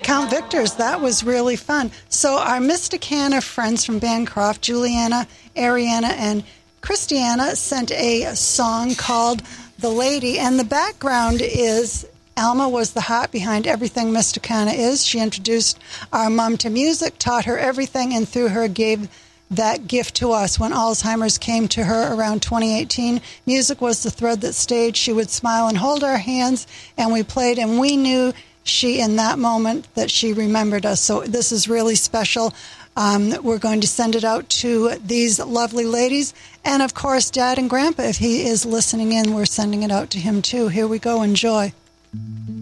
Count Victor's. That was really fun. So our Mysticana friends from Bancroft, Juliana, Ariana, and Christiana, sent a song called The Lady, and the background is Alma was the heart behind everything Mysticana is. She introduced our mom to music, taught her everything, and through her gave that gift to us. When Alzheimer's came to her around 2018, music was the thread that stayed. She would smile and hold our hands, and we played, and we knew she, in that moment, that she remembered us. So this is really special. We're going to send it out to these lovely ladies. And, of course, Dad and Grandpa, if he is listening in, we're sending it out to him, too. Here we go. Enjoy.